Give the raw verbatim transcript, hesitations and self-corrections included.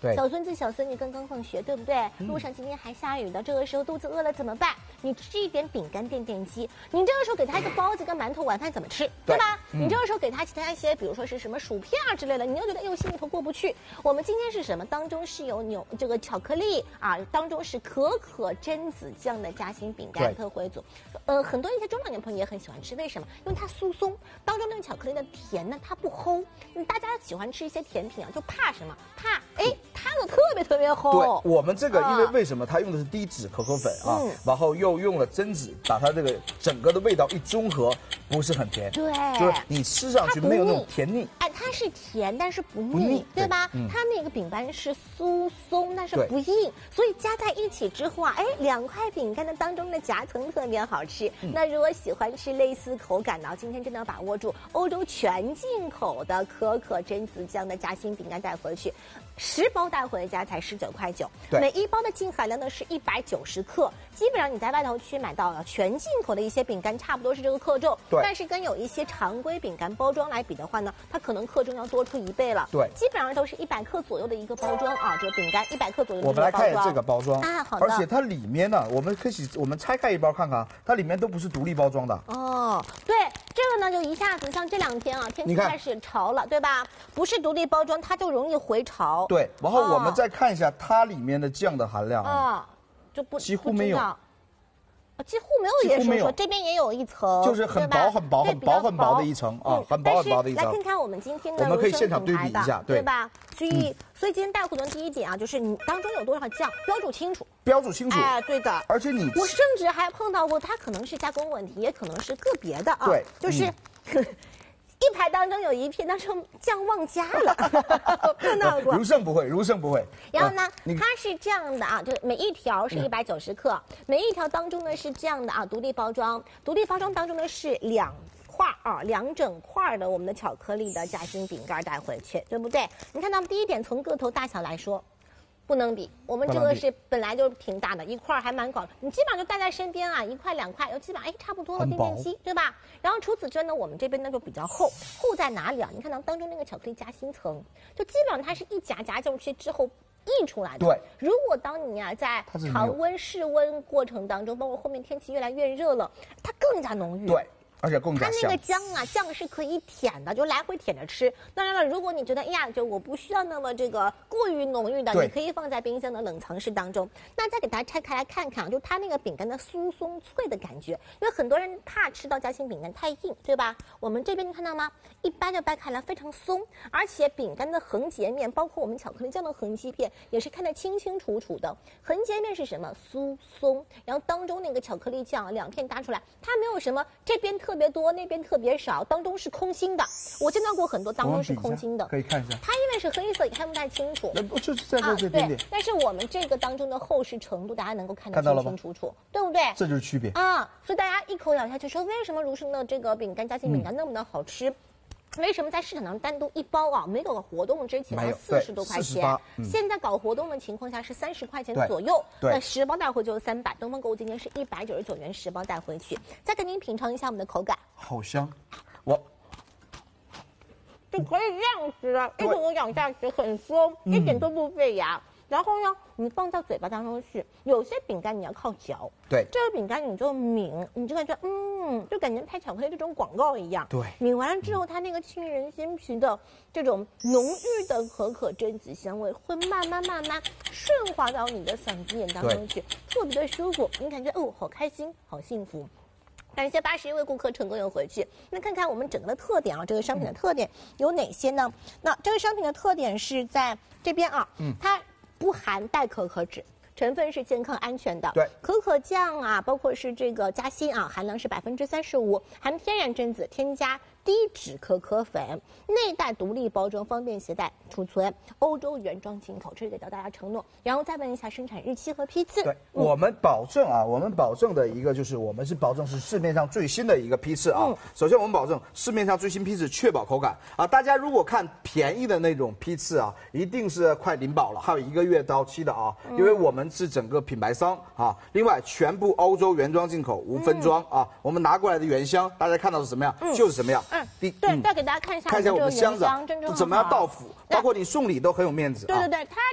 对， 小孙子、小孙女刚刚放学，对不对？ 嗯、 路上今天还下雨的，这个时候肚子饿了怎么办？你吃一点饼干垫垫饥。你这个时候给他一个包子跟馒头，晚饭怎么吃？对, 对吧？嗯、你这个时候给他其他一些，比如说是什么薯片啊之类的，你又觉得哎呦心里头过不去。我们今天是什么？当中是有牛这个巧克力啊，当中是可可榛子酱的夹心饼干特惠组。呃，很多一些中老年朋友也很喜欢吃，为什么？因为它酥松，当中那个巧克力的甜呢，它不齁。大家喜欢吃一些甜品啊，就怕什么？怕哎，它的特别特别齁。 对，我们这个因为为什么它用的是低脂可可粉啊，嗯、然后又用了榛子，把它这个整个的味道一中和，不是很甜。 对， 就是你吃上去没有那种甜腻。 哎，它是甜，但是不腻， 不腻对吧？ 对嗯、 它那个饼干是酥松，但是不硬，所以加在一起之后啊，哎，两块饼干的当中的夹层特别好吃。嗯、那如果喜欢吃类似口感的，今天真的要把握住欧洲全进口的可可榛子酱的夹心饼干带回去，十包带回家才十九块九，每一包的净含量呢是一百九十克，基本上你在外头去买到了全进口的一些饼干，差不多是这个克重， 对， 但是跟有一些常规饼干包装来比的话呢，它可能克重要多出一倍了， 对， 基本上都是一百克左右的一个包装啊，这个饼干一百克左右的一个包装。 我们来看一下这个包装啊，好的， 而且它里面呢，我们可以我们拆开一包看看，它里面都不是独立包装的。 哦，对，这个呢就一下子像这两天啊，天气开始潮了，对吧？不是独立包装，它就容易回潮。 对，然后我们再看一下它里面的酱的含量啊，就不几乎没有。 几乎没有，也是说这边也有一层， 就是很薄很薄很薄很薄的一层啊，很薄很薄的一层。 来看看我们今天的， 我们可以现场对比一下， 对吧？所以所以今天带货的第一点啊，就是你当中有多少酱，标注清楚， 标注清楚。 哎，对的。 而且你， 我甚至还碰到过，它可能是加工问题，也可能是个别的啊， 对， 就是。一排当中有一片当中酱忘加了，碰到过。 如盛不会，如盛不会。 然后呢，它是这样的啊，就是每一条是一百九十克，每一条当中呢是这样的啊，独立包装，独立包装当中呢是两块啊，两整块的我们的巧克力的夹心饼干带回去，对不对？你看到第一点，从个头大小来说。不能比，我们这个是本来就挺大的，一块还蛮广，你基本上就带在身边啊，一块两块，又基本上哎差不多了，垫垫肌，对吧？然后除此之外呢，我们这边呢就比较厚，厚在哪里啊？你看到当中那个巧克力夹心层，就基本上它是一夹夹进去之后溢出来的。 对， 如果当你啊在常温室温过程当中，包括后面天气越来越热了，它更加浓郁。 对。而且更加香。 它那个姜啊，酱是可以舔的，就来回舔着吃。当然了，如果你觉得哎呀，就我不需要那么这个过于浓郁的，你可以放在冰箱的冷藏室当中。那再给大家拆开来看看，就它那个饼干的酥松脆的感觉，因为很多人怕吃到夹心饼干太硬，对吧？我们这边你看到吗？一掰就掰开来，非常松，而且饼干的横截面，包括我们巧克力酱的横切片，也是看得清清楚楚的。横截面是什么？酥松，然后当中那个巧克力酱两片搭出来，它没有什么这边特别多，那边特别少，当中是空心的。我见到过很多当中是空心的， 可以看一下。 它因为是黑色，也看不太清楚。 那不就是在这这点点、 啊？对。但是我们这个当中的厚实程度，大家能够看得清清楚楚，对不对？ 这就是区别啊！所以大家一口咬下去说，为什么如生的这个饼干夹心饼干那么的好吃？嗯为什么在市场上单独一包啊？没有活动之前四十多块钱，嗯、现在搞活动的情况下是三十块钱左右。那十包带回就三百。东方购物今天是一百九十九元十包带回去。再给您品尝一下我们的口感， 好香！我就可以这样吃的，一口咬下去很松，嗯、一点都不费牙。然后呢，你放到嘴巴当中去，有些饼干你要靠嚼， 对， 这个饼干你就抿，你就感觉嗯，就感觉拍巧克力这种广告一样， 对， 抿完了之后，它那个沁人心脾的这种浓郁的可可榛子香味会慢慢慢慢顺滑到你的嗓子眼当中去，特别的舒服，你感觉哦，好开心，好幸福。感谢八十一位顾客成功又回去。那看看我们整个的特点啊，这个商品的特点有哪些呢？那这个商品的特点是在这边啊，嗯，它不含代可可脂，成分是健康安全的。 对， 可可酱啊，包括是这个夹心啊，含量是百分之三十五，含天然榛子，添加低脂可可粉，内带独立包装，方便携带储存，欧洲原装进口，这是给到大家承诺。然后再问一下生产日期和批次。 对，嗯、我们保证啊，我们保证的一个就是我们是保证是市面上最新的一个批次啊。嗯、首先我们保证市面上最新批次，确保口感啊。大家如果看便宜的那种批次啊，一定是快临保了，还有一个月到期的啊，嗯、因为我们是整个品牌商啊。另外，全部欧洲原装进口，无分装、嗯、啊。我们拿过来的原箱，大家看到是什么样，嗯、就是什么样。 嗯，第对，再给大家看一下， 看一下我们的箱子怎么样到府，包括你送礼都很有面子。 对对对，它